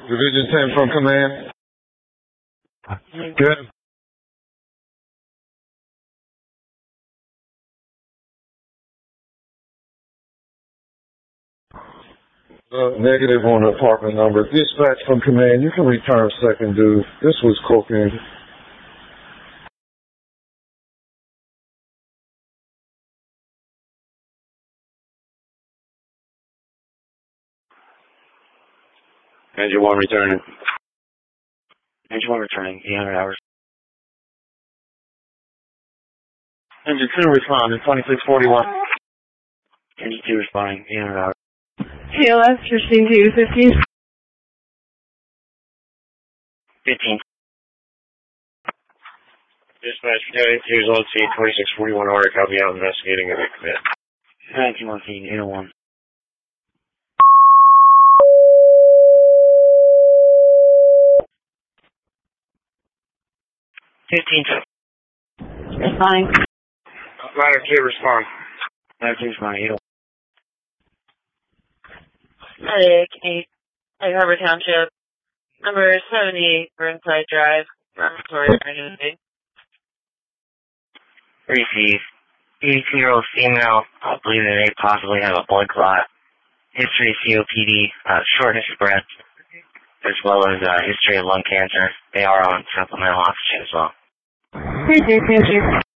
Division 10 from command. Good. Negative on the apartment number. Dispatch from command. You can return second, dude. This was cocaine. Engine 1 returning. Engine 1 returning, 800 hours. Engine 2 responding, 2641. Engine 2 responding, 800 hours. TLS, received 15. 15. Dispatch, County 2 is on scene, 2641 order, copy out, investigating and commit. 19 801. 15. Responding. Ladder 2 respond. Ladder 2 responding, 801. Headache 8, Harbor Township. Number 78, Burnside Drive. Laboratory emergency. Receive. 82-year-old female, I believe they may possibly have a blood clot. History of COPD, shortness of breath, as well as history of lung cancer. They are on supplemental oxygen as well. Thank you.